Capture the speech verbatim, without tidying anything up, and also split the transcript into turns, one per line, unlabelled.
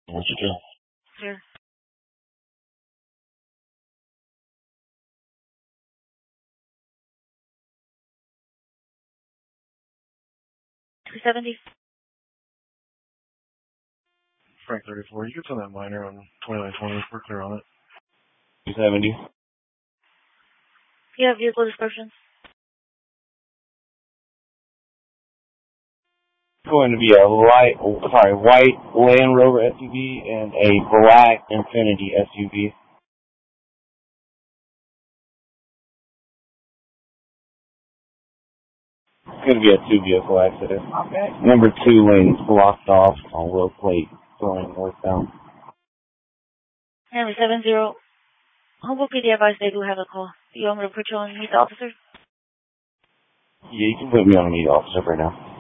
What you do?
Here. two seventy.
Frank thirty-four. You can send that minor on twenty-nine twenty. We're clear on it.
two seventy.
You have vehicle descriptions?
Going to be a light, sorry, white Land Rover S U V and a black Infiniti S U V. It's going to be a two vehicle accident. Okay. Number two lane's blocked off on Will Plate going northbound.
Number seven zero. Humboldt P D advised they do have a call. Do you want me to put you on meet the officer?
Yeah, you can put me on a meet officer right now.